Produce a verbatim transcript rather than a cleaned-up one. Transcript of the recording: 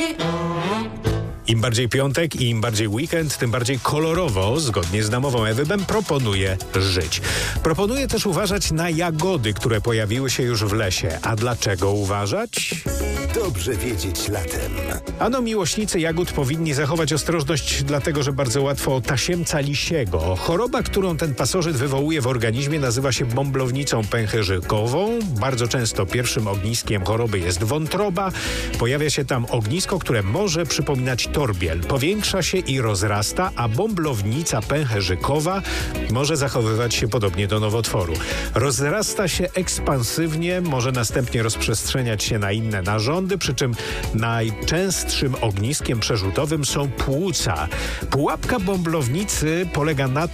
Im bardziej piątek i im bardziej weekend, tym bardziej kolorowo, zgodnie z namową Ewy Bem, proponuję żyć. Proponuję też uważać na jagody, które pojawiły się już w lesie. A dlaczego uważać? Dobrze wiedzieć latem. Ano miłośnicy jagód powinni zachować ostrożność, dlatego że bardzo łatwo o tasiemca lisiego. Choroba, którą ten pasożyt wywołuje w organizmie, nazywa się bąblownicą pęcherzykową. Bardzo często pierwszym ogniskiem choroby jest wątroba. Pojawia się tam ognisko, które może przypominać torbiel. Powiększa się i rozrasta, a bąblownica pęcherzykowa może zachowywać się podobnie do nowotworu. Rozrasta się ekspansywnie, może następnie rozprzestrzeniać się na inne narządy, przy czym najczęstszym ogniskiem przerzutowym są płuca. Pułapka bąblownicy polega na